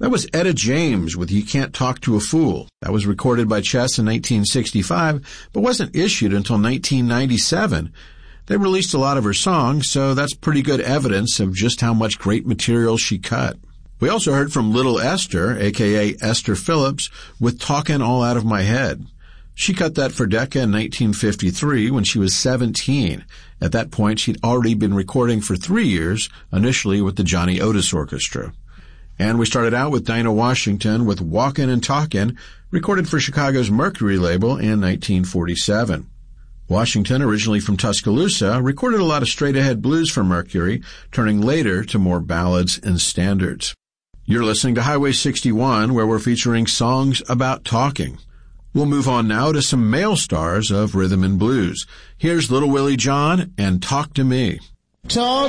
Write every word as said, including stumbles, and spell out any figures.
That was Etta James with You Can't Talk to a Fool. That was recorded by Chess in nineteen sixty-five, but wasn't issued until nineteen ninety-seven. They released a lot of her songs, so that's pretty good evidence of just how much great material she cut. We also heard from Little Esther, aka Esther Phillips, with Talkin' All Out of My Head. She cut that for Decca in nineteen fifty-three when she was seventeen. At that point, she'd already been recording for three years, initially with the Johnny Otis Orchestra. And we started out with Dinah Washington with Walkin' and Talkin', recorded for Chicago's Mercury label in nineteen forty-seven. Washington, originally from Tuscaloosa, recorded a lot of straight-ahead blues for Mercury, turning later to more ballads and standards. You're listening to Highway sixty-one, where we're featuring songs about talking. We'll move on now to some male stars of rhythm and blues. Here's Little Willie John and Talk to Me. Talk